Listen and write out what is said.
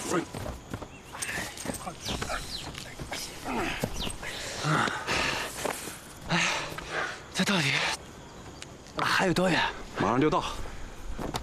这到底还有多远？ 马上就到。